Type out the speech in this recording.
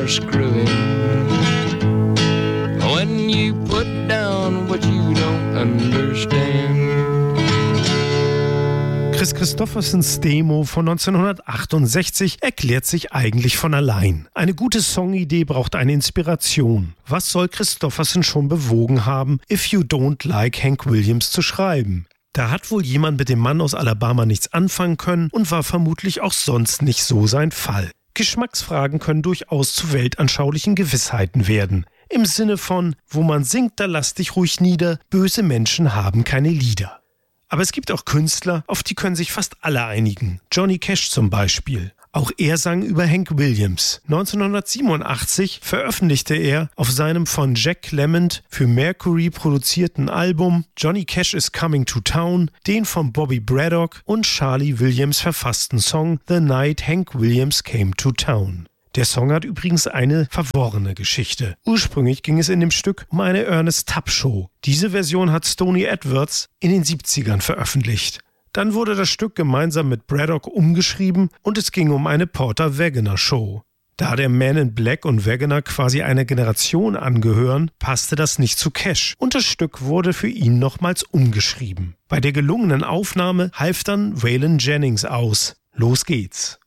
screwing. When you put down what you don't understand. Kris Kristoffersons Demo von 1968 erklärt sich eigentlich von allein. Eine gute Songidee braucht eine Inspiration. Was soll Kristofferson schon bewogen haben, If You Don't Like Hank Williams zu schreiben? Da hat wohl jemand mit dem Mann aus Alabama nichts anfangen können und war vermutlich auch sonst nicht so sein Fall. Geschmacksfragen können durchaus zu weltanschaulichen Gewissheiten werden. Im Sinne von, wo man singt, da lass dich ruhig nieder, böse Menschen haben keine Lieder. Aber es gibt auch Künstler, auf die können sich fast alle einigen. Johnny Cash zum Beispiel. Auch er sang über Hank Williams. 1987 veröffentlichte er auf seinem von Jack Clement für Mercury produzierten Album Johnny Cash is Coming to Town den von Bobby Braddock und Charlie Williams verfassten Song The Night Hank Williams Came to Town. Der Song hat übrigens eine verworrene Geschichte. Ursprünglich ging es in dem Stück um eine Ernest Tubb Show. Diese Version hat Stoney Edwards in den 70ern veröffentlicht. Dann wurde das Stück gemeinsam mit Braddock umgeschrieben und es ging um eine Porter Wagoner Show. Da der Man in Black und Wagoner quasi einer Generation angehören, passte das nicht zu Cash und das Stück wurde für ihn nochmals umgeschrieben. Bei der gelungenen Aufnahme half dann Waylon Jennings aus. Los geht's.